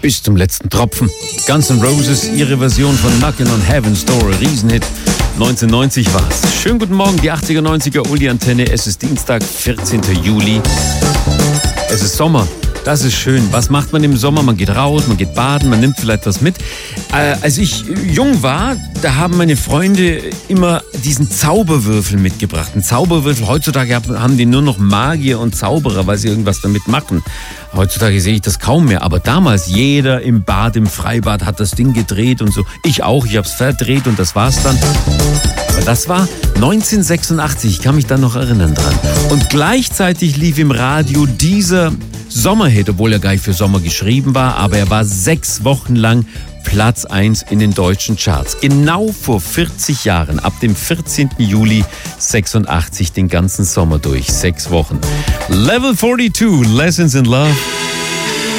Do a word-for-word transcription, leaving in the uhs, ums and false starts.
bis zum letzten Tropfen. Guns N' Roses, ihre Version von Knockin' on Heaven's Door, Riesenhit. neunzehnhundertneunzig war's. Schönen guten Morgen, die achtziger, neunziger Uli-Antenne. Es ist Dienstag, vierzehnten Juli. Es ist Sommer. Das ist schön. Was macht man im Sommer? Man geht raus, man geht baden, man nimmt vielleicht was mit. Äh, als ich jung war, da haben meine Freunde immer diesen Zauberwürfel mitgebracht. Ein Zauberwürfel. Heutzutage haben die nur noch Magier und Zauberer, weil sie irgendwas damit machen. Heutzutage sehe ich das kaum mehr. Aber damals, jeder im Bad, im Freibad hat das Ding gedreht und so. Ich auch, ich habe es verdreht und das war's dann. Aber das war neunzehnhundertsechsundachtzig, ich kann mich da noch erinnern dran. Und gleichzeitig lief im Radio dieser Sommerhit, obwohl er gar nicht für Sommer geschrieben war, aber er war sechs Wochen lang Platz eins in den deutschen Charts. Genau vor vierzig Jahren, ab dem vierzehnten Juli sechsundachtzig, den ganzen Sommer durch, sechs Wochen. Level zweiundvierzig, Lessons in Love.